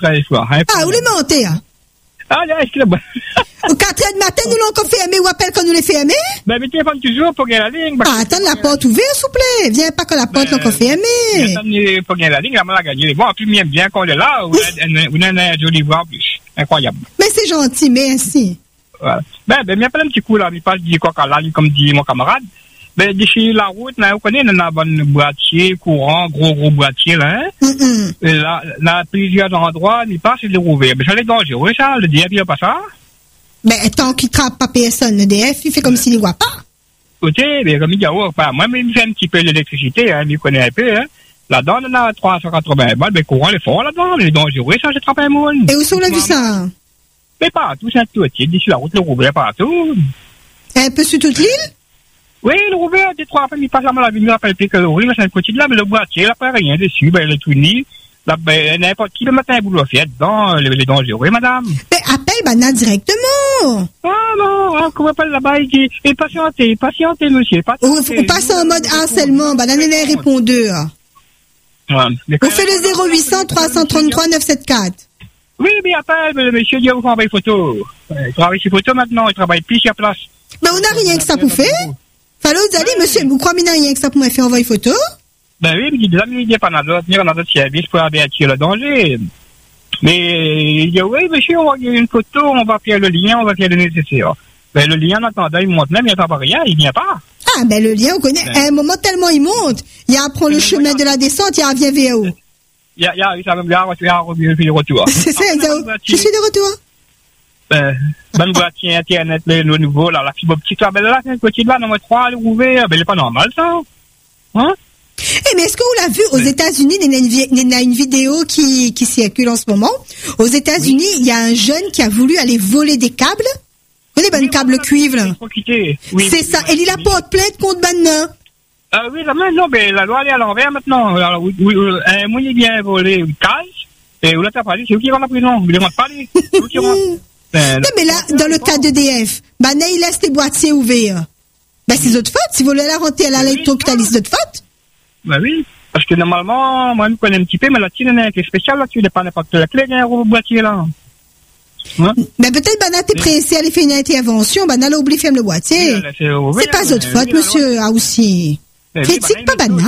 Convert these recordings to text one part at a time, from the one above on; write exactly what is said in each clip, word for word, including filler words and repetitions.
quatre heures soir. Ah, où les montez, hein? Ah, là, est-ce que là, Au quatre heures du matin, nous l'avons encore fermé, ou appelle quand nous les fermé? ben, mais téléphone toujours pour gagner la ligne. Ah, attends la porte ouverte, s'il vous plaît. Viens pas que la porte l'ont encore fermée. Attends, pour gagner la ligne, la main a gagné. Bon, en plus, bien, bien qu'on est là, vous avez un joli voix en plus. Incroyable. Mais c'est gentil, merci. Voilà. Ben, ben, il y a pas un petit coup là, il passe du coq à l'âne, comme dit mon camarade. Ben, d'ici la route, là, vous connaissez, on a un bon boîtier, courant, gros, gros boîtier, là, hein. Mm-mm. Et là, là, plusieurs endroits, il passe, il est rouvert. Ben, ça, c'est dangereux, ça, le D F, il n'y a pas ça. Ben, tant qu'il trappe pas personne, le D F, il fait comme s'il ne voit pas. Écoutez, ben, comme il y a, pas, moi, mais il fait un petit peu l'électricité, hein, il connaît un peu, hein. Là-dedans, on a trois cent quatre-vingts balles, ben, courant, il est fort là-dedans, il est dangereux, ça, j'ai attrapé un monde. Et où sont on a vu ça? Mais partout, c'est un tout, d'ici la route, le rouvert partout. Un peu sur toute l'île? Oui, le rouvert, des trois fois, il passe à la ville, il rappelle plus que le rouvert, c'est un côté de là, mais le boîtier, il n'a pas rien dessus, ben, il est tout ni. Là, ben, n'importe qui le matin, vous le faites dedans, il est dangereux, madame. Mais appelle Bana directement. Ah, non, on ne pas là-bas, il dit, et patientez, patientez, monsieur, patientez. Ou, ou passe en mode harcèlement, Bana n'est les répondeurs. Ouais, on fait le zéro huit cents trois cent trente-trois neuf cent soixante-quatre. Oui, mais appelle, le monsieur dit, vous envoyez photo. Il travaille sur photo maintenant, il travaille plus sur place. Mais on n'a rien que ça pour faire. Fallait vous dire, monsieur, vous croyez qu'il n'y a rien que ça pour me faire envoyer photo? Ben oui, mais il dit, là, il n'y a pas d'autre, il y a d'autres services pour avertir le danger. Mais il dit, oui, monsieur, on va faire une photo, on va faire le lien, on va faire le nécessaire. Ben, le lien, en attendant, il monte même, il n'y a pas rien, il n'y a pas. Ah, ben, le lien, on connaît. Ben. À un moment, tellement il monte, il y a à prendre le chemin oui, de la descente, il y a à vient vers haut. Il y a, il y a, il y a, il y a, il y a, il y a retour. C'est ça, ah, je suis de retour. Ben, bonne boîtier Internet, le nouveau, là, la fibre optique, là, ben, là, c'est un côté de là, numéro trois, elle est ouverte, ben, il n'est pas normal, ça. Hein? Eh, mais est-ce qu'on l'a vu aux oui. États-Unis, il y a une vidéo qui, qui circule en ce moment. Aux États-Unis, oui. il y a un jeune qui a voulu aller voler des câbles. Vous savez, ben, oui, câble cuivre, là. Oui, c'est ça. Et il a porte plainte contre Banna. Ah oui, là, non, mais la loi, elle est à l'envers maintenant. Alors, oui, oui, un moyen bien volé, une cage, et où là, t'as parlé, c'est où qui rentre en prison? Vous ne rentrez pas, les? C'est où qui rentre? Ben, non, mais là, dans le cas de D F, Banna, il laisse les boîtiers ouverts. Ben, c'est d'autres fautes. Si vous voulez la rentrer à la lettre, donc, t'as liste d'autres fautes. Ben oui, parce que normalement, moi, je me connais un petit peu, mais la tienne, elle est spéciale là-dessus, il n'est pas n'importe la clé, il y a un gros boîtier là. Hein? Mais peut-être, Bana, t'es pressé à aller faire une intervention, Bana, l'a oublié de fermer le boîtier. C'est pas votre faute, monsieur, ah aussi. Critique pas Bana.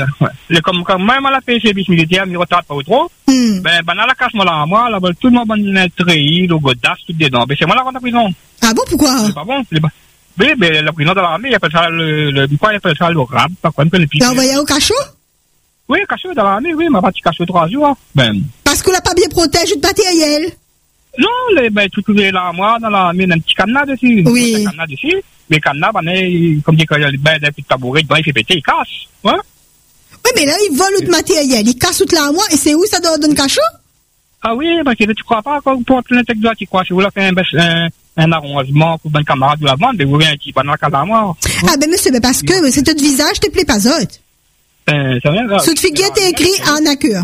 Comme quand même, elle a fait service militaire, il ne retarde pas trop. Ben, Bana, la casse-moi là, moi, là, tout le monde va treillis, le godasse, tout dedans. Ben, c'est moi, la rentre en prison. Ah bon, pourquoi? C'est pas bon, c'est pas. Oui, mais la prison de l'armée, il appelle ça le, le, quoi, il appelle ça le rab, par contre, le pied. T'as envoyé au cachot? Oui, cachot dans l'armée, oui, ma partie cachot trois jours, ben. Parce qu'on l'a pas bien protégé de matériel? Non, les, ben, tout est là, moi, dans l'armée, il y a un petit cadenas dessus. Oui. Un cadenas dessus. Mais le cadenas, ben, comme dit, quand il y a ben, des petits tabourets dedans, il fait péter, il casse. Ouais. Oui, mais là, il vole tout matériel, il casse toute l'armoire, et c'est où ça doit donner cachot? Ah oui, parce que tu crois pas, quand pour plein de doigts, tu crois, si vous voulez faire un, un arrangement pour un camarade de la vente, ben, vous voyez un petit pendant la case d'armoire. Ah, ben, monsieur, ben, parce que, c'est tout visage, te plaît pas autre. Ben, c'est rien grave. Sous figure, t'es écrit en accueil.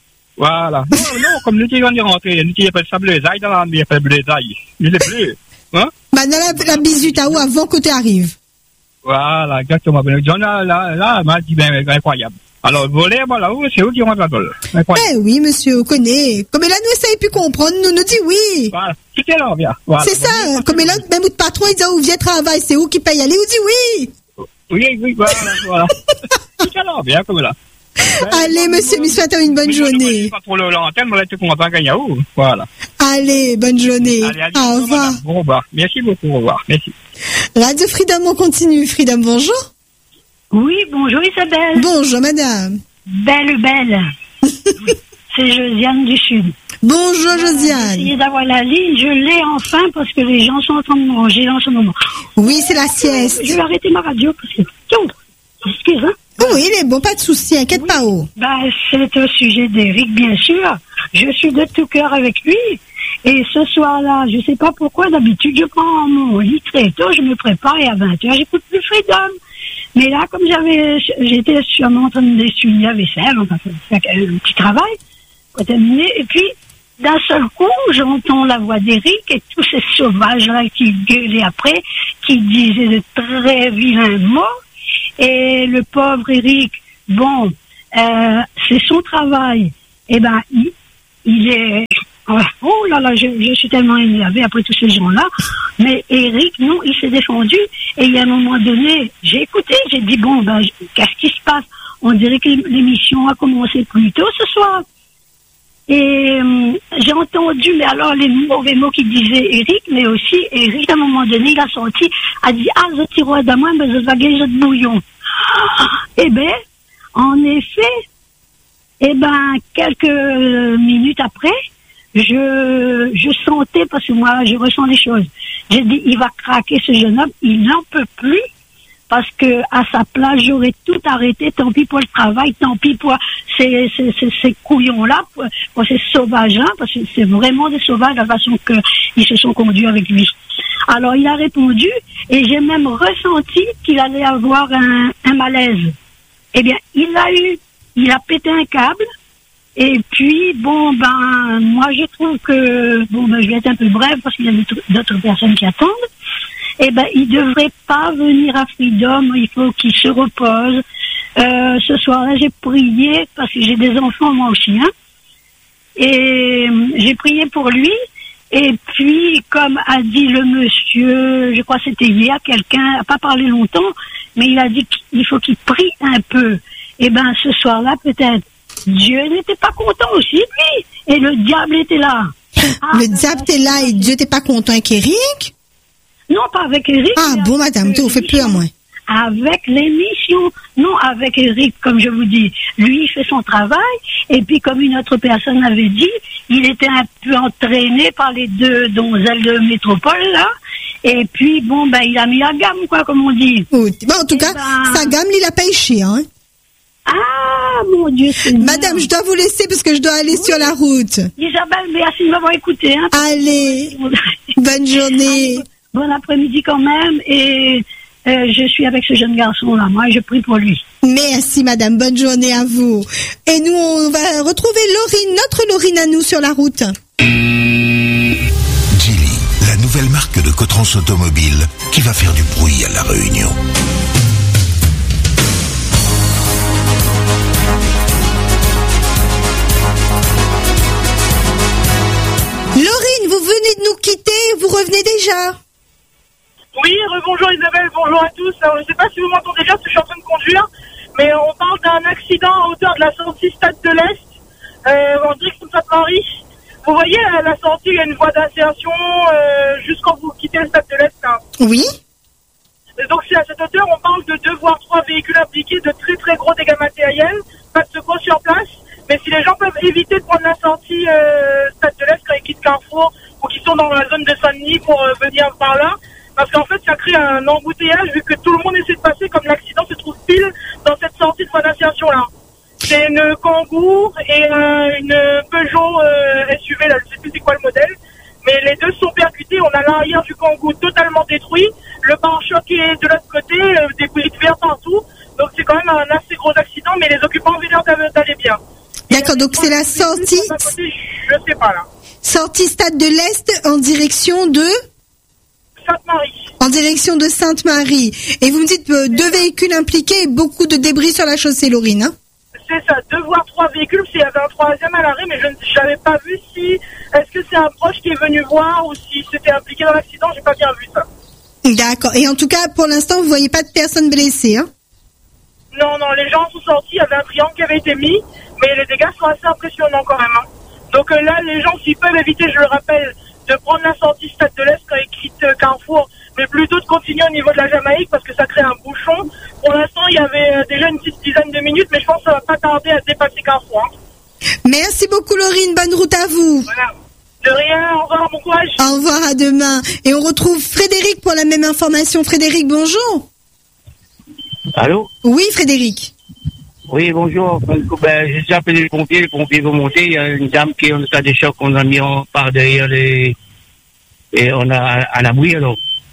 Voilà. Non, non, comme nous, qui vont y rentrer, nous, qui appellent ça bleuzaille dans l'armée, il appelle bleuzaille. Il est bleu. Hein? Ben, dans la, la bisute à où avant que tu arrives. Voilà, exactement. Ben, là, là, là, m'a dit, ben, incroyable. Alors, voler, bon, là-haut, c'est où qui rentre la dole. Eh oui, monsieur, on connaît. Comme là, nous, essayons plus comprendre, nous nous dit oui. Voilà, tout est là, bien. Voilà. C'est ça, comme là, même le patron, il dit, où vient travail, c'est où qui paye aller, on dit oui. Oui, oui, voilà, voilà. Tout est là, bien, comme là. Ben, Allez, monsieur, je souhaite une bonne journée. Pas trop l'antenne, mais là, tu es content qu'il y a où. Voilà. Allez, bonne journée. Allez, allez, au revoir. Au revoir. Merci beaucoup, au revoir. Merci. Radio Freedom, on continue. Freedom, bonjour. Oui, bonjour Isabelle. Bonjour madame. Belle, belle. C'est Josiane du Sud. Bonjour Josiane. J'ai essayé d'avoir la ligne, je l'ai enfin parce que les gens sont en train de manger en ce moment. Oui, c'est la sieste. Je vais arrêter ma radio parce que... Excuse, hein. Oui, il est bon, pas de souci, inquiète oui. pas. Oh. Bah, c'est au sujet d'Éric, bien sûr. Je suis de tout cœur avec lui. Et ce soir-là, je sais pas pourquoi, d'habitude, je prends mon lit très tôt, je me prépare et à vingt heures, j'écoute plus Freedom. Mais là, comme j'avais, j'étais sûrement en train d'essuyer la vaisselle, enfin, faire un petit travail, pour terminer. Et puis, d'un seul coup, j'entends la voix d'Éric et tous ces sauvages-là qui gueulaient après, qui disaient de très vilains mots. Et le pauvre Éric, bon, euh, c'est son travail. Eh ben, il, il est... Oh là là, je, je suis tellement énervée après tous ces gens-là. Mais Eric, non, il s'est défendu. Et il y a un moment donné, j'ai écouté, j'ai dit, bon, ben, qu'est-ce qui se passe? On dirait que l'émission a commencé plus tôt ce soir. Et euh, j'ai entendu, mais alors, les mauvais mots qu'il disait Eric, mais aussi Eric, à un moment donné, il a sorti, a dit, ah, je tire à moi, mais je vais gagner de bouillon. Eh ben, en effet, eh ben, quelques minutes après, je, je sentais, parce que moi, je ressens les choses. J'ai dit, il va craquer ce jeune homme, il n'en peut plus. Parce que à sa place, j'aurais tout arrêté. Tant pis pour le travail, tant pis pour ces, ces, ces, ces couillons-là, pour, pour ces sauvages-là, parce que c'est vraiment des sauvages la façon qu'ils se sont conduits avec lui. Alors, il a répondu, et j'ai même ressenti qu'il allait avoir un, un malaise. Eh bien, il l'a eu. Il a pété un câble. Et puis, bon, ben, moi, je trouve que, bon, ben, je vais être un peu brève parce qu'il y a d'autres, d'autres personnes qui attendent. Eh ben, il devrait pas venir à Freedom, il faut qu'il se repose. Euh, ce soir-là, j'ai prié, parce que j'ai des enfants moi aussi, hein. Et j'ai prié pour lui. Et puis, comme a dit le monsieur, je crois que c'était hier, quelqu'un n'a pas parlé longtemps, mais il a dit qu'il faut qu'il prie un peu. Eh ben, ce soir-là, peut-être, Dieu n'était pas content aussi, lui. Et le diable était là. Ah, le diable était là et Dieu n'était pas content avec Eric? Non, pas avec Eric. Ah bon, madame, tu fais peur, moi. Avec l'émission. Non, avec Eric, comme je vous dis. Lui, il fait son travail. Et puis, comme une autre personne avait dit, il était un peu entraîné par les deux donzelles de métropole, là. Et puis, bon, ben, il a mis la gamme, quoi, comme on dit. Oui. Bon, en tout Et cas, ben... sa gamme, il a pas éché, hein. Ah, mon Dieu, c'est madame, bien. Je dois vous laisser parce que je dois aller oui. sur la route. Isabelle, merci de m'avoir écouté, hein. Allez. Bonne journée. Allez. Bon après-midi quand même, et euh, je suis avec ce jeune garçon-là, moi, et je prie pour lui. Merci madame, bonne journée à vous. Et nous, on va retrouver Laurine, notre Laurine à nous sur la route. Geely, la nouvelle marque de Cotrans Automobile qui va faire du bruit à La Réunion. Laurine, vous venez de nous quitter, vous revenez déjà? Oui, rebonjour Isabelle, bonjour à tous. Alors, je ne sais pas si vous m'entendez bien parce que je suis en train de conduire, mais on parle d'un accident à hauteur de la sortie Stade de l'Est, euh, en direction de Sainte-Marie. Vous voyez, à la sortie, il y a une voie d'insertion euh, juste quand vous quittez le Stade de l'Est. Hein. Oui. Et donc, c'est à cette hauteur, on parle de deux voire trois véhicules impliqués, de très très gros dégâts matériels, pas de secours sur place. Mais si les gens peuvent éviter de prendre la sortie euh, Stade de l'Est quand ils quittent Carrefour ou qu'ils sont dans la zone de Saint-Denis pour euh, venir par là, parce qu'en fait, ça crée un embouteillage vu que tout le monde essaie de passer comme l'accident se trouve pile dans cette sortie de voie d'insertion-là. C'est une Kangoo et euh, une Peugeot euh, S U V, là, je sais plus c'est quoi le modèle, mais les deux sont percutés. On a l'arrière du Kangoo totalement détruit, le pare-choc est de l'autre côté, euh, des bouillies de verre partout. Donc c'est quand même un assez gros accident, mais les occupants ont l'air d'aller bien. D'accord, donc c'est la sortie... Côté, je sais pas là. Sortie Stade de l'Est en direction de... Sainte-Marie. En direction de Sainte-Marie. Et vous me dites euh, deux véhicules impliqués et beaucoup de débris sur la chaussée, Laurine, hein? C'est ça, deux voire trois véhicules, parce qu'il y avait un troisième à l'arrêt, mais je n'avais pas vu si... Est-ce que c'est un proche qui est venu voir ou si c'était impliqué dans l'accident, j'ai pas bien vu ça. D'accord. Et en tout cas, pour l'instant, vous voyez pas de personnes blessées, hein? Non, non, les gens sont sortis, il y avait un triangle qui avait été mis, mais les dégâts sont assez impressionnants quand même, hein. Donc euh, là, les gens, s'ils peuvent éviter, je le rappelle, de prendre la sortie Stade de l'Est quand ils quittent euh, Carrefour, mais plutôt de continuer au niveau de la Jamaïque parce que ça crée un bouchon. Pour l'instant, il y avait euh, déjà une petite dizaine de minutes, mais je pense que ça va pas tarder à dépasser Carrefour. Hein. Merci beaucoup, Laurine. Bonne route à vous. Voilà. De rien. Au revoir, bon courage. Au revoir, à demain. Et on retrouve Frédéric pour la même information. Frédéric, bonjour. Allô? Oui, Frédéric. Oui, bonjour. Ben, j'ai déjà appelé les pompiers, les pompiers vont monter. Il y a une dame qui est en état de choc qu'on a mis en par derrière les... Et on a à l'abri, alors.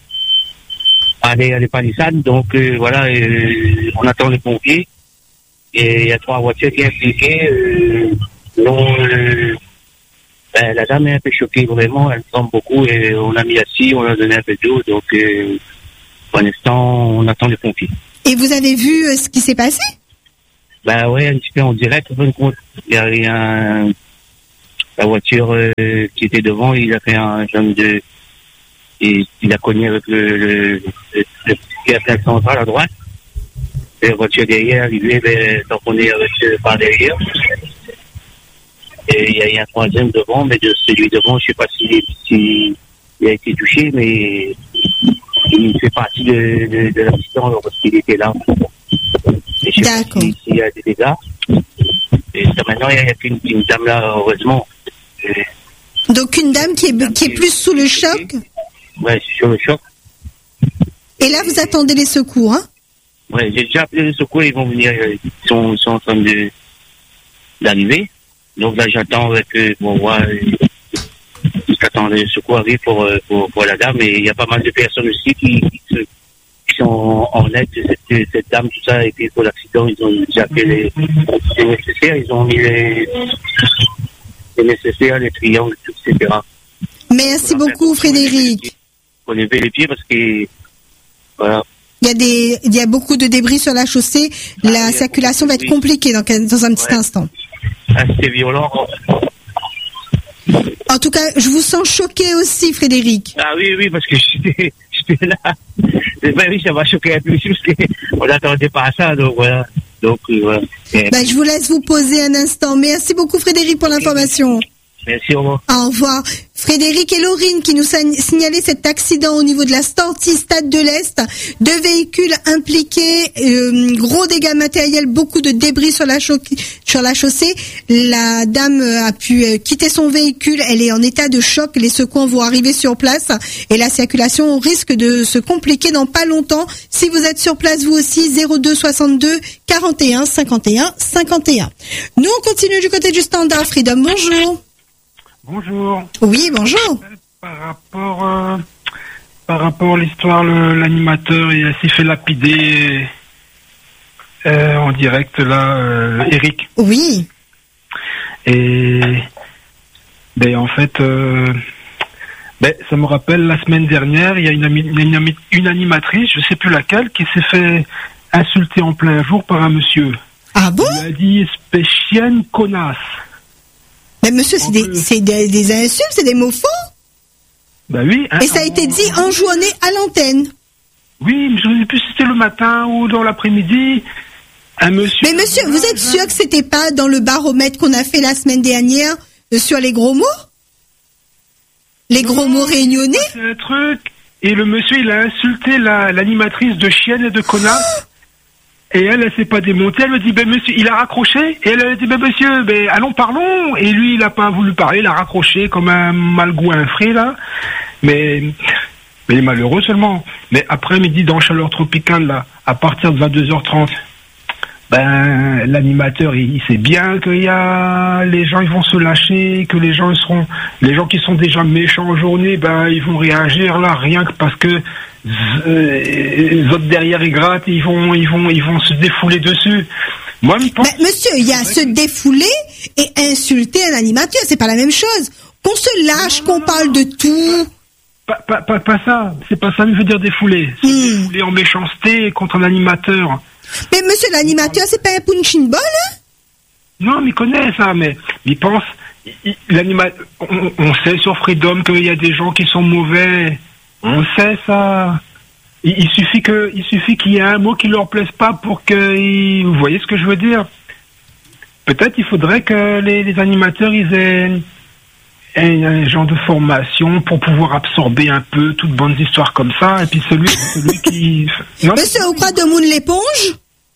À derrière les palissades. Donc, euh, voilà, euh, on attend les pompiers. Et il y a trois voitures qui sont impliquées. Euh, non, euh, ben, la dame est un peu choquée, vraiment. Elle tremble beaucoup. Et on a mis assis, on a donné un peu d'eau. Donc, euh, pour l'instant, on attend les pompiers. Et vous avez vu euh, ce qui s'est passé? Ben ouais, un petit peu en direct, en fin de compte. Il y a rien. la voiture euh, qui était devant, il a fait un genre de... Et il a cogné avec le, le, le, le petit plaque central à droite. Et la voiture derrière, arrivée, ben, donc on est avec euh, par derrière. Et il y a eu un troisième devant, mais de celui devant, je sais pas s'il si, il a été touché, mais il fait partie de, de, de l'accident alors, parce qu'il était là. Et je sais D'accord. pas s'il si, si y a des dégâts. Et ça, maintenant, il n'y a qu'une une dame là, heureusement. Et, Donc une dame qui est, qui est plus sous le choc. ouais, sur le choc. Et là, vous attendez les secours, hein? Ouais, j'ai déjà appelé les secours, ils vont venir, ils sont, ils sont en train de, d'arriver. Donc là, j'attends avec eux pour voir, j'attends les secours arrivent pour, pour, pour la dame. Et il y a pas mal de personnes aussi qui, qui, se, qui sont en aide de cette, cette dame, tout ça. Et puis pour l'accident, ils ont déjà fait les, les nécessaires, ils ont mis les, les nécessaires, les triangles, et cetera. Merci beaucoup, Frédéric. Faut lever les pieds parce que, voilà. Il y a des, il y a beaucoup de débris sur la chaussée. Ah, La circulation va être compliquée dans, dans un petit ouais. instant. Ah, c'était violent. En tout cas, je vous sens choqué aussi, Frédéric. Ah oui, oui, parce que j'étais, j'étais là. Ben oui, ça m'a choqué un peu aussi parce qu'on n'attendait pas à ça, donc voilà. Donc, euh, voilà. Ben, je vous laisse vous poser un instant. Merci beaucoup, Frédéric, pour l'information. Merci, au revoir. Au revoir. Frédéric et Laurine qui nous signalaient cet accident au niveau de la sortie Stade de l'Est. Deux véhicules impliqués, euh, gros dégâts matériels, beaucoup de débris sur la, cho- sur la chaussée. La dame a pu euh, quitter son véhicule. Elle est en état de choc. Les secours vont arriver sur place et la circulation risque de se compliquer dans pas longtemps. Si vous êtes sur place, vous aussi, zéro deux soixante-deux quarante et un cinquante et un cinquante et un. Nous, on continue du côté du standard. Freedom, bonjour. Bonjour. Oui, bonjour. Par rapport, euh, par rapport à l'histoire, le, l'animateur il s'est fait lapider euh, en direct là, euh, Eric. Oui. Et ben en fait, euh, ben ça me rappelle la semaine dernière, il y a une, ami, une, une animatrice, je sais plus laquelle, qui s'est fait insulter en plein jour par un monsieur. Ah bon? Il a dit espèce chienne connasse. Mais monsieur, c'est des, c'est des, des insultes, c'est des mots forts. Bah oui. Hein, et ça a été dit enjourné à l'antenne. Oui, mais je ne sais plus si c'était le matin ou dans l'après-midi. Un monsieur. Mais monsieur, vous êtes sûr que c'était pas dans le baromètre qu'on a fait la semaine dernière euh, sur les gros mots? Les gros non, mots réunionnais? C'est un truc. Et le monsieur, il a insulté la, l'animatrice de chienne et de connasse. Et elle, elle s'est pas démontée. Elle me dit, ben monsieur, il a raccroché. Et elle a dit, ben monsieur, ben allons parlons. Et lui, il a pas voulu parler. Il a raccroché comme un malgoinfré là. Mais, mais il est malheureux seulement. Mais après midi dans Chaleur Tropicale là, à partir de vingt-deux heures trente, ben l'animateur, il, il sait bien qu'il y a les gens, ils vont se lâcher, que les gens ils seront, les gens qui sont déjà méchants en journée, ben ils vont réagir là, rien que parce que Euh, les autres derrière ils grattent, ils vont, ils vont, ils vont se défouler dessus. Moi, je pense. Mais monsieur, il y a se défouler et insulter un animateur, c'est pas la même chose. Qu'on se lâche, qu'on parle de tout. Pas, pas, pas, pas ça. C'est pas ça que je veux dire défouler. C'est hmm. défouler en méchanceté contre un animateur. Mais monsieur l'animateur, c'est pas un punching ball, hein? Non, mais il connaît ça, mais il pense. Il, l'anima- on, on sait sur Freedom qu'il y a des gens qui sont mauvais. On sait ça. Il, il suffit que, il suffit qu'il y ait un mot qui leur plaise pas pour que, ils, vous voyez ce que je veux dire. Peut-être il faudrait que les, les animateurs ils aient un, un genre de formation pour pouvoir absorber un peu toutes bonnes histoires comme ça. Et puis celui, celui qui. Non, monsieur, vous croyez de Moon l'éponge?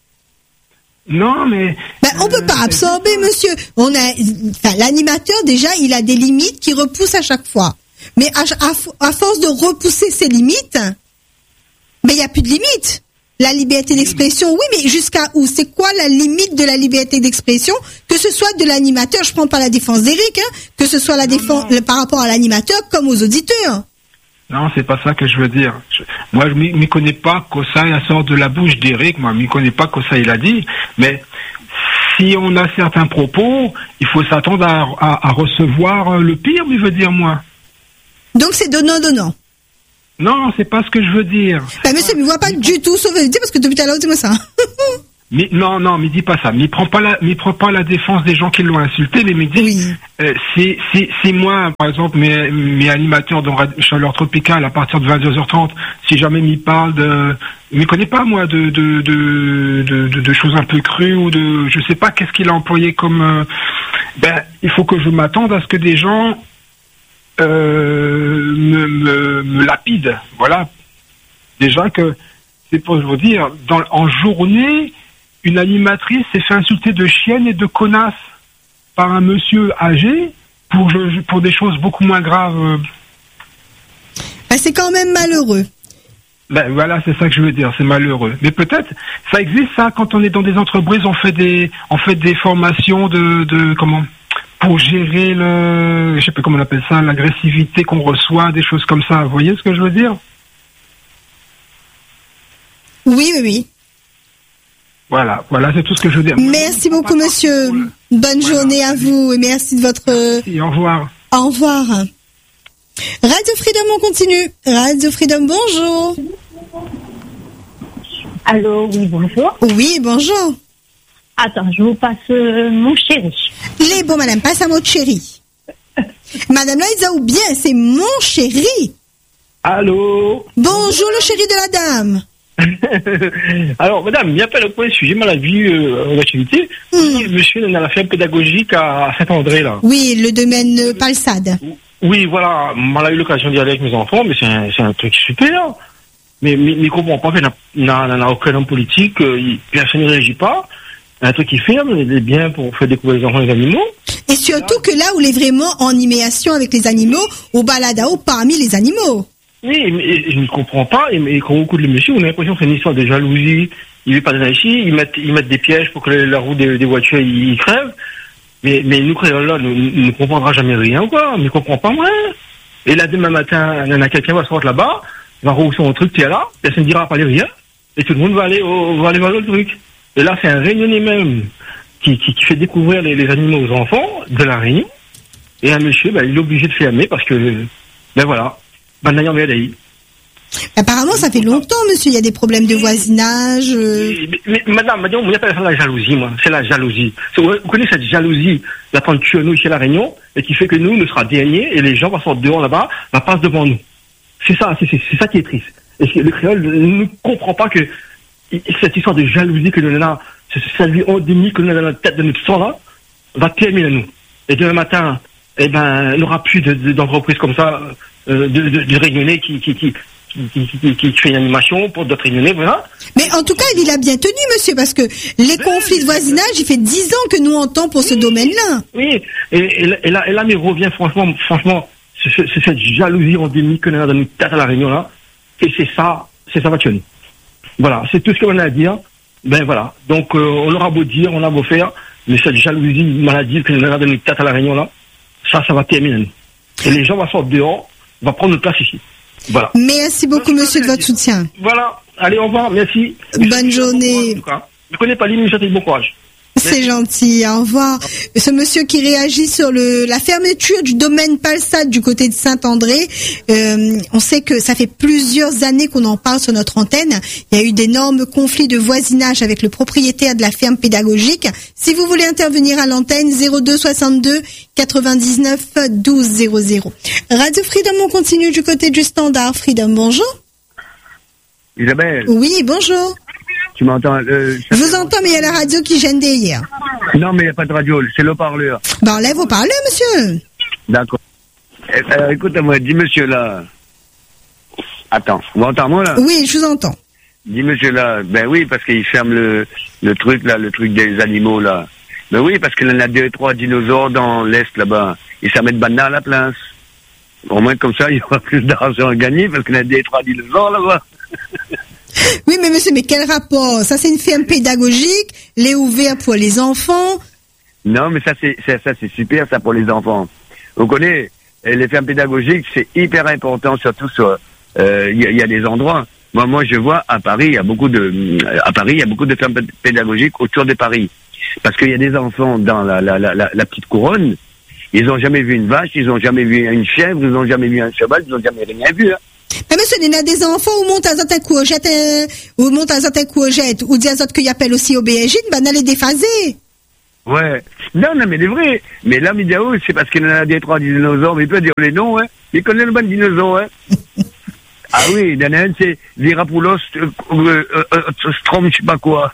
Non, mais. Ben, on peut pas absorber, monsieur. On a, enfin, l'animateur déjà, il a des limites qui repoussent à chaque fois. Mais à, à, à force de repousser ces limites, mais il n'y a plus de limite. La liberté d'expression, oui, mais jusqu'à où? C'est quoi la limite de la liberté d'expression? Que ce soit de l'animateur, je prends pas la défense d'Éric, hein, que ce soit la défense non, non. par rapport à l'animateur comme aux auditeurs. Non, c'est pas ça que je veux dire. Je, moi, je m'y, m'y connais pas que ça il sort de la bouche d'Éric. Moi, je m'y connais pas que ça il a dit. Mais si on a certains propos, il faut s'attendre à, à, à recevoir le pire, mais je veux dire moi. Donc c'est donnant-donnant. Non, c'est pas ce que je veux dire. Bah, monsieur, il ne voit pas du tout sauver, parce que depuis tout à l'heure, dis-moi ça. Mais non, non, mais dis pas ça. Mais prends pas la, mais prends pas la défense des gens qui l'ont insulté. Mais me dis, Oui. euh, c'est, c'est, c'est moi, par exemple, mes, mes animateurs dans Radio Chaleur Tropicale à partir de vingt-deux heures trente. Si jamais m'y parlent de, je ne connais pas moi de de, de de de de choses un peu crues ou de, je sais pas qu'est-ce qu'il a employé comme. Euh, ben, il faut que je m'attende à ce que des gens euh, me, me me lapident. Voilà. Déjà que c'est pour vous dire, dans en journée. Une animatrice s'est fait insulter de chienne et de connasse par un monsieur âgé pour, pour des choses beaucoup moins graves. Ben, c'est quand même malheureux. Ben voilà, c'est ça que je veux dire, c'est malheureux. Mais peut-être, ça existe ça, quand on est dans des entreprises, on fait des, on fait des formations de, de comment, pour gérer le, je sais pas comment on appelle ça, l'agressivité qu'on reçoit, des choses comme ça. Vous voyez ce que je veux dire? Oui, oui, oui. Voilà, voilà, c'est tout ce que je veux dire. Merci beaucoup, monsieur. Bonne Voilà. journée à vous et merci de votre... Merci, au revoir. Au revoir. Radio Freedom, on continue. Radio Freedom, bonjour. Allô, oui, bonjour. Oui, bonjour. Attends, je vous passe euh, mon chéri. Les bons, madame, passe à votre chéri. Madame Loïza, ou bien, c'est mon chéri. Allô. Bonjour, le chéri de la dame. Alors, madame, il n'y a pas le point sujet maladie euh, en activité. Mm. Monsieur est à la ferme pédagogique à Saint-André, là. Oui, le domaine euh, Palsade. Oui, voilà. On a eu l'occasion d'y aller avec mes enfants, mais c'est un, c'est un truc super. Mais, mais, mais comprends pas qu'il n'y a aucun homme politique, euh, il, personne ne réagit pas. Un truc qui ferme, il est bien pour faire découvrir les enfants les animaux. Et surtout que là où il est vraiment en animation avec les animaux, au baladao parmi les animaux. Oui, mais je ne comprends pas. Et, et quand on écoute le monsieur, on a l'impression que c'est une histoire de jalousie. Il veut pas de ici, ils mettent, ils mettent des pièges pour que la roue des, des voitures ils crèvent. Mais, mais nous, là, nous, nous ne comprendra jamais rien, quoi. On ne comprend pas, moi. Et là, demain matin, il y en a quelqu'un va se rendre là-bas, va rehausser son truc, tu es là, personne ne dira pas rien. Et tout le monde va aller, au, va aller voir le truc. Et là, c'est un réunionnais même qui, qui, qui fait découvrir les, les animaux aux enfants de la Réunion. Et un monsieur, ben, il est obligé de fermer parce que, ben voilà. Ben, d'ailleurs, mais elle Apparemment, ça fait longtemps, monsieur. Il y a des problèmes de voisinage. Euh... Mais, mais, madame, madame, on appelle ça la jalousie, moi. C'est la jalousie. C'est, vous connaissez cette jalousie, la prendre tuer nous chez la Réunion, et qui fait que nous, nous sera derniers, et les gens vont sortir dehors là-bas, va passer devant nous. C'est ça, c'est, c'est, c'est ça qui est triste. Et le créole ne comprend pas que cette histoire de jalousie que nous avons là, cette vie endémique que nous avons dans la tête de notre sang là, va terminer nous. Et demain matin, eh ben, il n'y aura plus de, de, d'entreprises comme ça, euh, de, de, de réunionnais qui, qui, qui, qui, qui, qui fait une animation pour d'autres réunionnais, voilà. Mais en tout cas, il a bien tenu, monsieur, parce que les conflits de voisinage, il fait dix ans que nous entend pour ce domaine-là. Oui, et, et, et là, et là, mais revient franchement, franchement, c'est, c'est cette jalousie endémique que nous avons dans notre tête à la Réunion là, et c'est ça, c'est ça va tuer. Voilà, c'est tout ce qu'on a à dire. Ben voilà, donc euh, on aura beau dire, on a beau faire, mais cette jalousie maladive que nous avons dans notre tête à la Réunion là, ça, ça va terminer. Et les gens vont sortir dehors, vont prendre notre place ici. Voilà. Merci beaucoup, monsieur, de votre soutien. Voilà. Allez, au revoir. Merci. Bonne journée. Je ne connais pas l'île, mais j'attends bon courage. C'est gentil, au revoir. Ce monsieur qui réagit sur le, la fermeture du domaine Palsade du côté de Saint-André, euh, on sait que ça fait plusieurs années qu'on en parle sur notre antenne. Il y a eu d'énormes conflits de voisinage avec le propriétaire de la ferme pédagogique. Si vous voulez intervenir à l'antenne, zéro deux soixante-deux quatre-vingt-dix-neuf douze zéro zéro. Radio Freedom, on continue du côté du standard. Freedom, bonjour. Isabelle. Oui, bonjour. Tu m'entends euh, Je vous entends, mais il y a la radio qui gêne derrière. Non, mais il n'y a pas de radio, c'est le parleur. Ben, enlève vos parleurs, monsieur. D'accord. Alors, écoute-moi, dis monsieur là. Attends, vous m'entendez moi là? Oui, je vous entends. Dis monsieur là, ben oui, parce qu'il ferme le, le truc là, le truc des animaux là. Ben oui, parce qu'il y en a deux, trois dinosaures dans l'Est là-bas. Et ça met de banane à la place. Au moins comme ça, il y aura plus d'argent à gagner parce qu'il y en a deux, trois dinosaures là-bas. Oui, mais monsieur, mais quel rapport? Ça, c'est une ferme pédagogique, les ouverts pour les enfants. Non, mais ça, c'est, ça, ça, c'est super, ça, pour les enfants. Vous connaissez, les fermes pédagogiques, c'est hyper important, surtout sur, euh, il y, y a des endroits. Moi, moi, je vois, à Paris, il y a beaucoup de, à Paris, il y a beaucoup de fermes pédagogiques autour de Paris. Parce qu'il y a des enfants dans la, la, la, la, la petite couronne, ils ont jamais vu une vache, ils ont jamais vu une chèvre, ils ont jamais vu un cheval, ils ont jamais rien vu, hein. Mais monsieur, il y a des enfants où montent à zot un coup jette, ou montent à zot un coup jette, ou disent à zot qu'il appelle aussi au B J, ben, on les déphaser. Ouais. Non, non, mais c'est vrai. Mais là, Midao, c'est parce qu'il y en a des trois dinosaures, mais il peut dire les noms, hein. Il connaît le bon dinosaure, hein. Ah oui, il y en a un, c'est Virapoulos, euh, euh, euh, Strom, je sais pas quoi.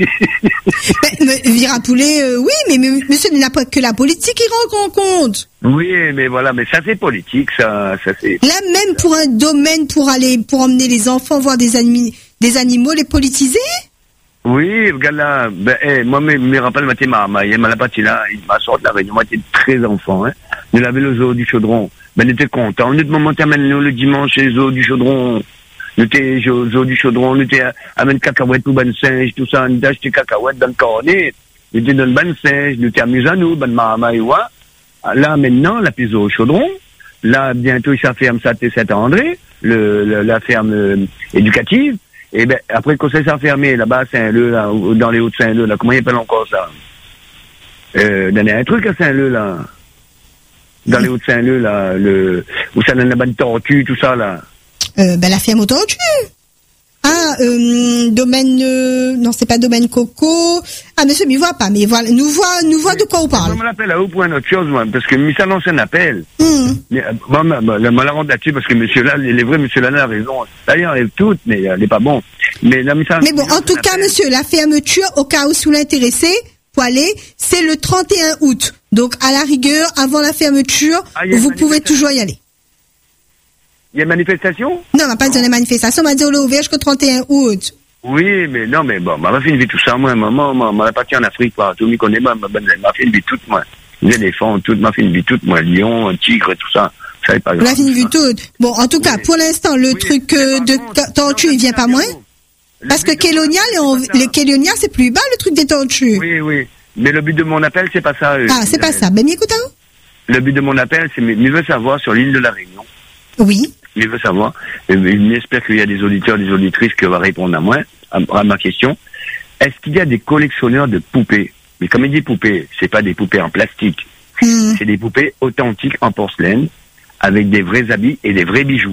mais, Virapoulet, euh, oui, mais, mais monsieur, il n'y a pas que la politique qui rend compte. Oui, mais voilà, mais ça c'est politique, ça, ça c'est... Là, même pour un domaine, pour aller, pour emmener les enfants voir des, animi- des animaux, les politiser? Oui, regarde là, ben, hey, moi, me, me rappelle, ma ma, ma, il m'a parti là, il m'a sorti la réunion, moi, j'étais très enfant, hein. Nous avait le zoo du Chaudron. Ben, on était content. On était moment, amène nous le dimanche, les zoo du Chaudron. Nous étions au zoo du Chaudron, nous étions amène cacahuètes ou ben singe, tout ça, on était acheté cacahuètes dans le cornet. Nous étions dans le ben singe, nous étions amusés à nous, ben ma, et ouais. Là, maintenant, la plus au Chaudron. Là, bientôt, ça ferme Saint-André, le, le, la ferme euh, éducative. Et ben, après, quand ça s'est fermé, là-bas, à Saint-Leu, là, dans les Hauts-de-Saint-Leu, là, comment il appelle encore ça? Euh, il y a un truc à Saint-Leu, là. Dans les Hauts-de-Saint-Leu, là, le, où ça donne la bonne tortue, tout ça, là. Euh, ben, la ferme aux tortues. Ah, euh, domaine, euh, non, c'est pas domaine Coco. Ah, monsieur, mais il voit pas, mais voilà, nous voit, nous voit de quoi on parle. On m'appelle à haut point autre chose, moi, parce que Michel lance un appel. Mmh. Mais, euh, bon, bah, bah, là, moi, la rentre là-dessus, parce que monsieur là, les vrais, monsieur là, a raison. D'ailleurs, elle est toute, mais elle n'est pas bon. Mais, là, Michel, mais bon, en tout cas, monsieur, la fermeture, au cas où vous l'intéressez, pour aller, c'est le trente et un août. Donc, à la rigueur, avant la fermeture, ah, vous pouvez toujours y aller. Il y a une manifestation? Non, on n'a pas dit une manifestation, on m'a dit on l'a ouvert jusqu'au trente et un août. Oui, mais non, mais bon, ma fille vit tout ça, moi, maman, moi, ma partie en Afrique, quoi. Tout le monde connaît, ma, ma, ma fille vit toute, moi. Les éléphants, toute, ma fille vit toute, moi, lion, tigre, tout ça. Ça n'est pas grave. La fille vit toute. Bon, en tout cas, oui. Pour l'instant, le oui, truc euh, de bon, tortue, il vient pas moins. Parce que Kélonia, les Kélonia, c'est plus bas, le truc des tortues. Oui, oui. Mais le but de mon appel, c'est pas ça. Euh, ah, c'est pas ça. Ben, écoute, hein. Le but de mon appel, c'est, il veut savoir sur l'île de la Réunion. Oui. Il veut savoir. Il espère qu'il y a des auditeurs, des auditrices qui vont répondre à moi, à, à ma question. Est-ce qu'il y a des collectionneurs de poupées? Mais comme il dit poupées, c'est pas des poupées en plastique. Mmh. C'est des poupées authentiques en porcelaine, avec des vrais habits et des vrais bijoux.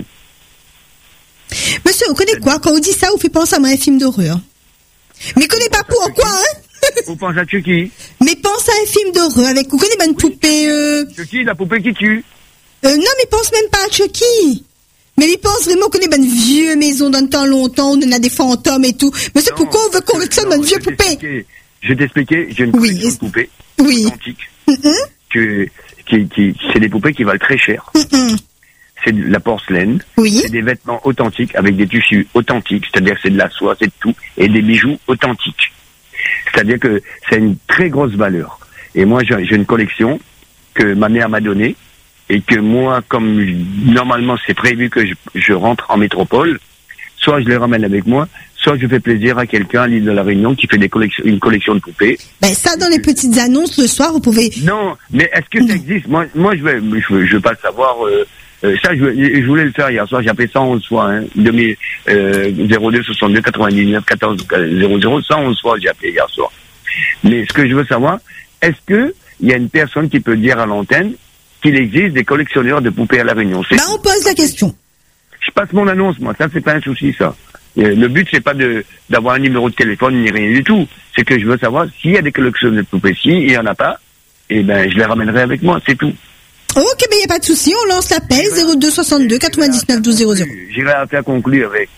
Monsieur, vous connaissez quoi? Quand on dit ça, vous fait penser à moi un film d'horreur. Mais vous connaissez pas pourquoi, hein? Vous pensez à Chucky? Mais pense à un film d'horreur avec, vous connaissez pas une poupée, euh... Chucky, la poupée qui tue. Euh, non, mais pense même pas à Chucky. Mais il pense vraiment qu'on est dans une vieille maison dans le temps longtemps, où on a des fantômes et tout. Mais c'est pourquoi on veut correctionner une vieille poupée? Je vais t'expliquer, j'ai une collection oui. de poupées oui. authentiques. Mm-hmm. Que, qui, qui, c'est des poupées qui valent très cher. Mm-hmm. C'est de la porcelaine. Oui. C'est des vêtements authentiques avec des tissus authentiques, c'est-à-dire que c'est de la soie, c'est de tout, et des bijoux authentiques. C'est-à-dire que c'est une très grosse valeur. Et moi, j'ai, j'ai une collection que ma mère m'a donnée, et que moi, comme normalement c'est prévu que je, je rentre en métropole, soit je les ramène avec moi, soit je fais plaisir à quelqu'un à l'île de la Réunion qui fait des collections, une collection de poupées. Ben ça, dans les petites annonces le soir, vous pouvez. Non, mais est-ce que ça existe? Moi, moi, je vais, je veux, je veux pas le savoir. Euh, euh, ça, je, je voulais le faire hier soir. J'ai appelé cent onze fois, hein, demi, euh, zéro deux soixante-deux quatre-vingt-dix-neuf quatorze zéro zéro cent onze fois j'ai appelé hier soir. Mais ce que je veux savoir, est-ce que il y a une personne qui peut dire à l'antenne qu'il existe des collectionneurs de poupées à la Réunion? Ben on pose la question. Je passe mon annonce, moi. Ça, c'est pas un souci, ça. Le but, c'est pas de d'avoir un numéro de téléphone ni rien du tout. C'est que je veux savoir s'il y a des collectionneurs de poupées. S'il n'y en a pas, eh ben, je les ramènerai avec moi, c'est tout. Ok, ben, il n'y a pas de souci. On lance l'appel zéro deux soixante-deux quatre-vingt-dix-neuf douze zéro zéro. J'irai à faire conclure avec.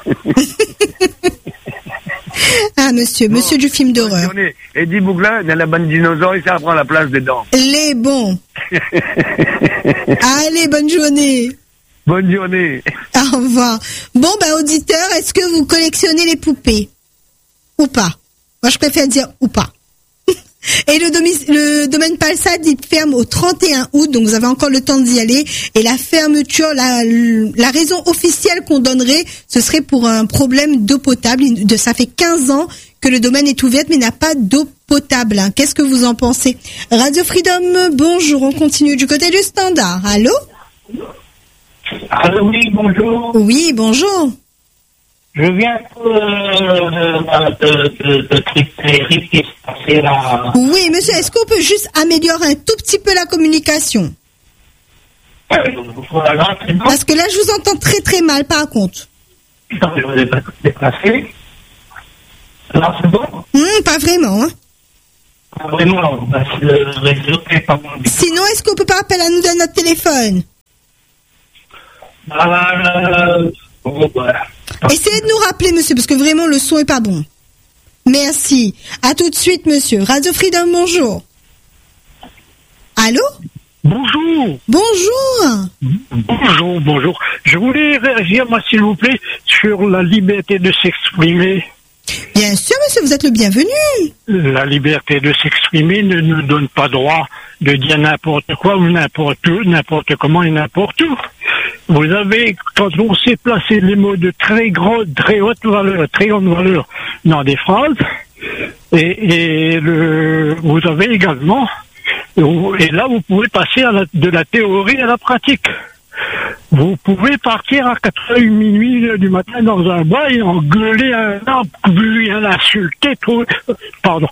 Ah, monsieur, bon, monsieur du film d'horreur. Eddie Bougla, dans la bande dinosaure, et ça prend la place dedans. Les bons. Allez, bonne journée. Bonne journée. Au revoir. Bon, ben, auditeur, est-ce que vous collectionnez les poupées? Ou pas? Moi, je préfère dire ou pas. Et le, domi- le domaine Palsade, il ferme au trente et un août, donc vous avez encore le temps d'y aller. Et la fermeture, la, la raison officielle qu'on donnerait, ce serait pour un problème d'eau potable. De, ça fait quinze ans que le domaine est ouvert, mais n'a pas d'eau potable. Hein. Qu'est-ce que vous en pensez? Radio Freedom, bonjour, on continue du côté du standard. Allô? Allô, oui, bonjour. Oui, bonjour. Je viens euh, de, de, de Triptéry qui se passait là. Oui, monsieur, est-ce qu'on peut juste améliorer un tout petit peu la communication? Euh, Voilà, c'est bon. Parce que là, je vous entends très très mal, par contre. Non, je vous ai pas déplacé. Là, c'est bon. Hum, pas vraiment, hein. Pas vraiment, parce que le réseau n'est pas bon. Sinon, est-ce qu'on peut pas appeler à nous de notre téléphone? Euh, bon, voilà. Essayez de nous rappeler, monsieur, parce que vraiment, le son est pas bon. Merci. À tout de suite, monsieur. Radio Freedom, bonjour. Allô? Bonjour. Bonjour. Bonjour, bonjour. Je voulais réagir, moi, s'il vous plaît, sur la liberté de s'exprimer. Bien sûr, monsieur, vous êtes le bienvenu. La liberté de s'exprimer ne nous donne pas droit de dire n'importe quoi ou n'importe où, n'importe comment et n'importe où. Vous avez, quand on sait placer les mots de très grande, très haute valeur, très grande valeur dans des phrases, et, et le, vous avez également, et là vous pouvez passer à la, de la théorie à la pratique. Vous pouvez partir à quatre heures minuit du matin dans un bois et engueuler un arbre, lui l'insulter, trop, pardon,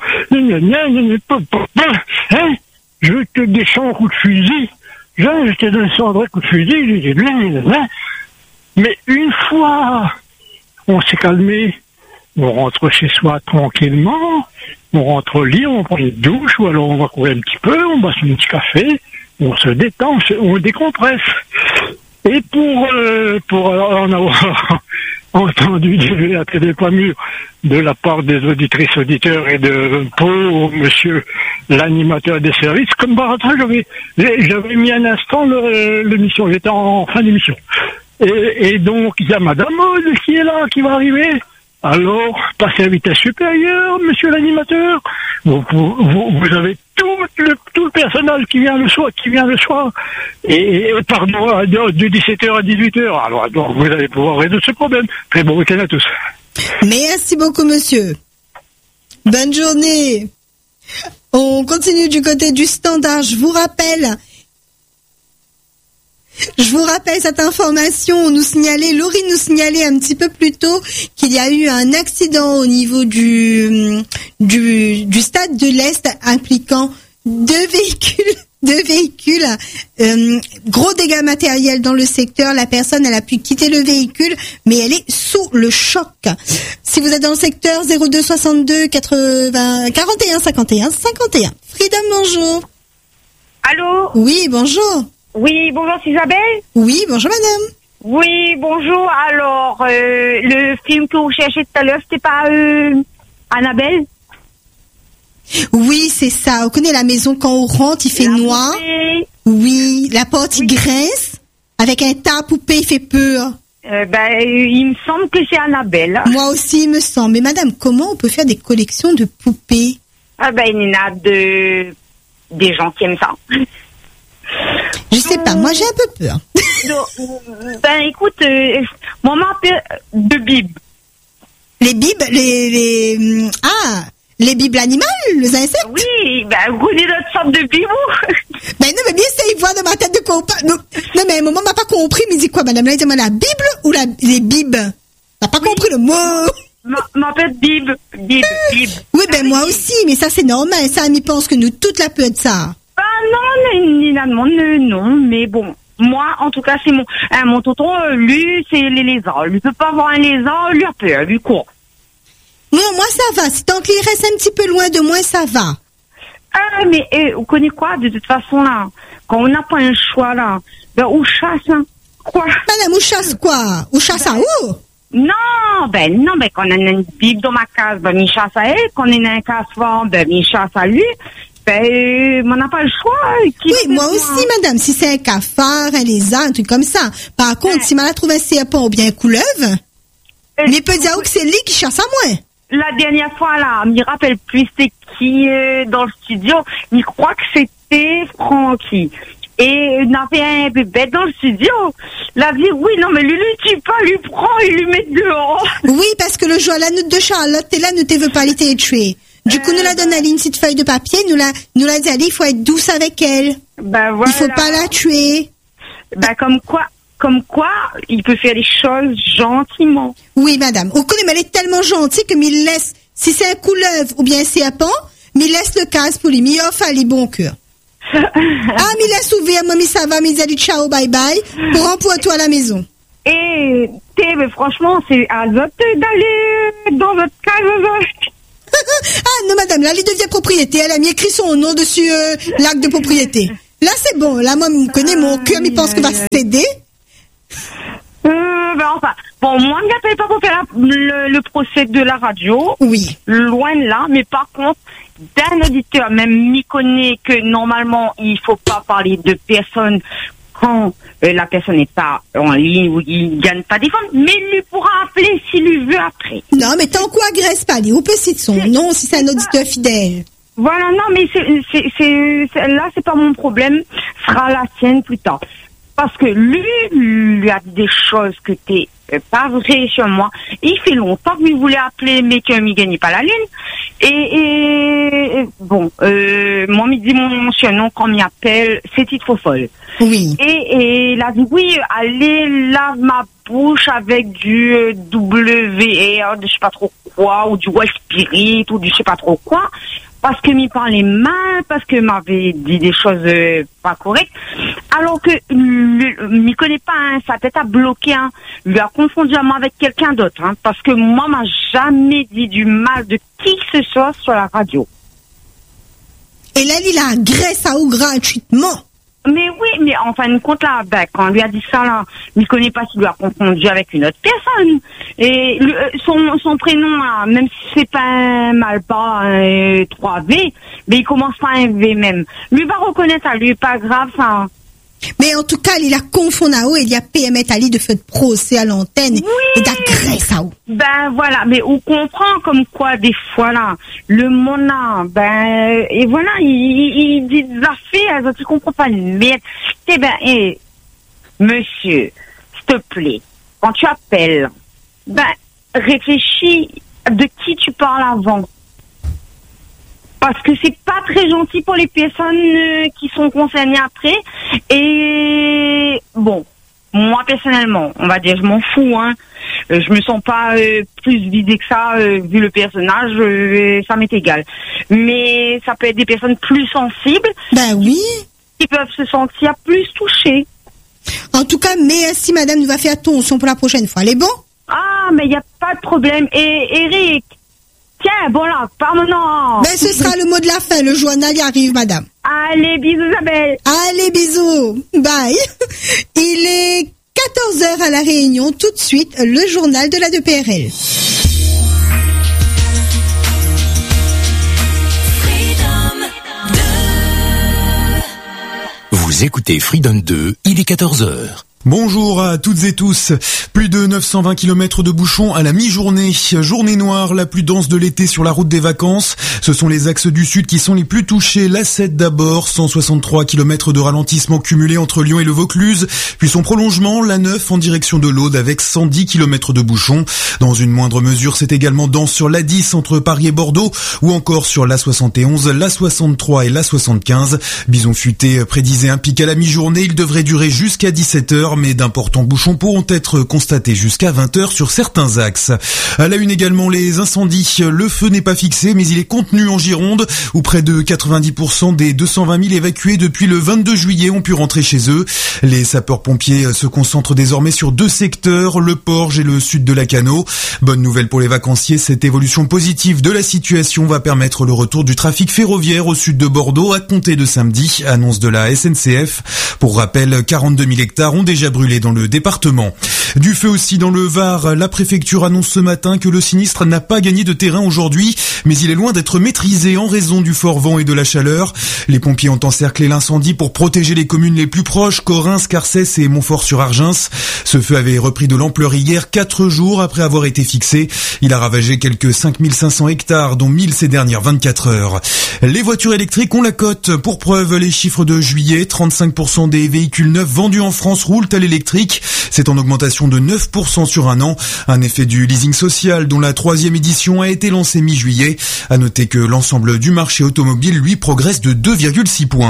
hein, je te descends un coup de fusil. Je te donne un vrai coup de fusil, mais une fois on s'est calmé, on rentre chez soi tranquillement, on rentre au lit, on prend une douche, ou alors on va courir un petit peu, on boit un petit café, on se détend, on, se, on décompresse. Et pour, euh, pour en avoir entendu la télé pas mûre de la part des auditrices, auditeurs et de pour monsieur l'animateur des services, comme par hasard, j'avais, j'avais mis un instant le, l'émission, j'étais en fin d'émission. Et, et donc, il y a Madame Aude qui est là, qui va arriver. Alors, passez à vitesse supérieure, monsieur l'animateur. Vous, vous, vous avez tout le, tout le personnel qui vient le soir, qui vient le soir. Et, et pardon, de, de dix-sept heures à dix-huit heures. Alors, donc, vous allez pouvoir résoudre ce problème. Très bon week-end à tous. Merci beaucoup, monsieur. Bonne journée. On continue du côté du standard. Je vous rappelle... Je vous rappelle cette information, on nous signalait, Laurie nous signalait un petit peu plus tôt qu'il y a eu un accident au niveau du, du, du stade de l'Est impliquant deux véhicules, deux véhicules, euh, gros dégâts matériels dans le secteur. La personne, elle a pu quitter le véhicule, mais elle est sous le choc. Si vous êtes dans le secteur, zéro deux soixante-deux quatre-vingts quarante et un cinquante et un cinquante et un. Freedom, bonjour. Allô? Oui, bonjour. Oui, bonjour, c'est Isabelle? Oui, bonjour madame. Oui, bonjour. Alors, euh, le film que vous cherchez tout à l'heure, c'était pas euh, Annabelle? Oui, c'est ça. On connaît la maison quand on rentre, il fait la noir. Poupée. Oui, la porte, il oui. grince. Avec un tas à poupée, il fait peur. Euh, ben, il me semble que c'est Annabelle. Moi aussi, il me semble. Mais madame, comment on peut faire des collections de poupées? Ah ben, il y en a de... des gens qui aiment ça. Je sais pas, moi j'ai un peu peur. Ben écoute, euh, moi m'appelle de Bible. Les bibes, les, les ah, les bibles animales, les insectes. Oui, ben vous connaissez notre sorte de bible. Ben non, mais bien ça, il voit dans ma tête de quoi on parle. Non, non, mais à un moment, on m'a pas compris, mais il dit quoi, madame? Là, il dit la Bible ou la, les bibes? T'as pas oui. compris le mot? M'appelle Bible, Bible, Bible. Oui, ben moi aussi, mais ça c'est normal, ça, il pense que nous, toute la peu de ça. Ah non, ni la demande, non, mais bon, moi, en tout cas, c'est mon, hein, mon tonton, lui, c'est les lézards. Lui peut pas avoir un lézard, lui a peur, lui court. Non, moi, ça va. Si tant qu'il reste un petit peu loin de moi, ça va. Ah, mais, eh, vous connaissez quoi, de toute façon, là? Quand on n'a pas un choix, là, ben, on chasse, hein. Quoi? Madame, on chasse quoi? On chasse ben, à où? Non, ben, non, ben, quand on a une bible dans ma case, ben, il chasse à elle. Quand on a un casse-fort, ben, il chasse à lui. Ben, on n'a pas le choix. Qui oui, moi aussi, madame. Si c'est un cafard, un lézard, un truc comme ça. Par contre, ouais. si m'en a trouvé un serpent ou bien un couleuvre, euh, mais peut dire que c'est lui qui chasse à moi. La dernière fois, là, je me rappelle plus c'était qui euh, dans le studio. Je crois que c'était Francky. Et il avait un bébé dans le studio. La vie, oui, non, mais lui, lui, tu pas, lui prend et lui met dehors. Oui, parce que le jour à la note de Charlotte, t'es là, ne te veut pas aller te tuer. Du coup, euh, nous la donne à une petite feuille de papier, nous la, nous la dit, allez, il faut être douce avec elle. Ben voilà. Il faut pas la tuer. Ben, comme quoi, comme quoi, il peut faire les choses gentiment. Oui, madame. On connaît, mais elle est tellement gentille que m'il laisse, si c'est un couleuvre ou bien un serpent, m'il laisse le casse pour lui. Mais il offre les bons cœurs. Ah, mais laisse ouvert, mamie, ça va, mais dit ciao, bye bye. Rends-toi à la maison. Et, t'es, mais franchement, c'est à l'autre d'aller dans votre case. Ah, non, madame, là, elle devient propriété. Elle a mis écrit son nom dessus, euh, l'acte de propriété. Là, c'est bon. Là, moi, je connais mon cœur, il pense que va céder. Euh, ben enfin, bon, moi, je n'appelle pas pour faire la, le, le procès de la radio. Oui. Loin de là, mais par contre, d'un auditeur, même m'y connaît que normalement, il faut pas parler de personne quand euh, la personne n'est pas en ligne ou il gagne pas des fonds, mais il lui pourra appeler s'il lui veut après. Non, mais tant qu'on agresse pas, on peut citer son nom si c'est un auditeur fidèle. Voilà, non, mais c'est, c'est, c'est, c'est, là, c'est pas mon problème, ce sera la sienne plus tard. Parce que lui, lui a dit des choses que t'es euh, pas vraies sur moi. Il fait longtemps qu'il voulait appeler, mais qu'il ne gagnait pas la ligne. Et, et, et bon, euh, moi, il dit mon surnom quand il m'appelle, c'est titre faux folle. Oui. Et, et il a dit, oui, allez, lave ma bouche avec du euh, W R, de je sais pas trop quoi, ou du West Spirit, ou du je sais pas trop quoi. Parce que m'y parlait mal, parce que m'avait dit des choses euh, pas correctes, alors que m'y connaît pas, hein, sa tête a bloqué, hein, lui a confondu à moi avec quelqu'un d'autre, hein, parce que moi m'a jamais dit du mal de qui que ce soit sur la radio. Et là, il a agressé à ou gratuitement. Mais oui, mais en fin de compte, là, ben, quand on lui a dit ça, là, il ne connaît pas s'il lui a confondu avec une autre personne. Et le, son, son prénom, là, même si c'est pas un Malpa, un trois V, mais il commence par un V même. Lui va reconnaître à lui, pas grave, ça. Mais en tout cas, il a confondu à haut et il y a P M Ali de fait de procès à l'antenne oui. et d'agresse à haut. Ben voilà, mais on comprend comme quoi des fois là, le monde là, ben et voilà, il, il, il dit des affaires, tu comprends pas le merde. Eh ben, eh, monsieur, s'il te plaît, quand tu appelles, ben réfléchis de qui tu parles avant. Parce que c'est pas très gentil pour les personnes euh, qui sont concernées après. Et bon, moi personnellement, on va dire, je m'en fous, hein. Euh, je me sens pas euh, plus visée que ça, euh, vu le personnage, euh, ça m'est égal. Mais ça peut être des personnes plus sensibles. Ben oui. Qui peuvent se sentir plus touchées. En tout cas, merci madame, nous va faire attention pour la prochaine fois. Elle est bon? Ah, mais il n'y a pas de problème. Et Eric, tiens, bon là, pas maintenant. Ben, ce sera le mot de la fin. Le journal y arrive, madame. Allez, bisous, Isabelle. Allez, bisous. Bye. Il est quatorze heures à La Réunion. Tout de suite, le journal de la deux P R L. Vous écoutez Freedom deux, il est quatorze heures. Bonjour à toutes et tous. Plus de neuf cent vingt kilomètres de bouchons à la mi-journée. Journée noire, la plus dense de l'été sur la route des vacances. Ce sont les axes du sud qui sont les plus touchés. L'A sept d'abord, cent soixante-trois kilomètres de ralentissement cumulé entre Lyon et le Vaucluse. Puis son prolongement, l'A neuf en direction de l'Aude avec cent dix kilomètres de bouchons. Dans une moindre mesure, c'est également dense sur l'A dix entre Paris et Bordeaux ou encore sur l'A soixante et onze, l'A soixante-trois et l'A soixante-quinze. Bison Futé prédisait un pic à la mi-journée. Il devrait durer jusqu'à dix-sept heures. Mais d'importants bouchons pourront être constatés jusqu'à vingt heures sur certains axes. À la une également, les incendies. Le feu n'est pas fixé, mais il est contenu en Gironde, où près de quatre-vingt-dix pour cent des deux cent vingt mille évacués depuis le vingt-deux juillet ont pu rentrer chez eux. Les sapeurs-pompiers se concentrent désormais sur deux secteurs, le Porge et le sud de la Cano. Bonne nouvelle pour les vacanciers, cette évolution positive de la situation va permettre le retour du trafic ferroviaire au sud de Bordeaux à compter de samedi, annonce de la S N C F. Pour rappel, quarante-deux mille hectares ont déjà brûlé dans le département. Du feu aussi dans le Var. La préfecture annonce ce matin que le sinistre n'a pas gagné de terrain aujourd'hui, mais il est loin d'être maîtrisé en raison du fort vent et de la chaleur. Les pompiers ont encerclé l'incendie pour protéger les communes les plus proches, Corrins, Carcès et Montfort-sur-Argens. Ce feu avait repris de l'ampleur hier, quatre jours après avoir été fixé. Il a ravagé quelques cinq mille cinq cents hectares, dont mille ces dernières vingt-quatre heures. Les voitures électriques ont la cote. Pour preuve, les chiffres de juillet, trente-cinq pour cent des véhicules neufs vendus en France roulent à l'électrique. C'est en augmentation de neuf pour cent sur un an. Un effet du leasing social dont la troisième édition a été lancée mi-juillet. À noter que l'ensemble du marché automobile, lui, progresse de deux virgule six points.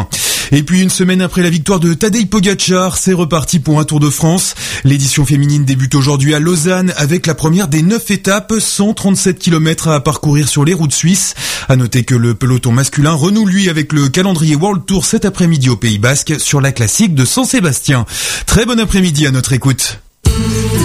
Et puis une semaine après la victoire de Tadej Pogačar, c'est reparti pour un Tour de France. L'édition féminine débute aujourd'hui à Lausanne avec la première des neuf étapes, cent trente-sept kilomètres à parcourir sur les routes suisses. À noter que le peloton masculin renoue lui avec le calendrier World Tour cet après-midi au Pays Basque sur la classique de San Sébastien. Très bon après-midi à notre écoute.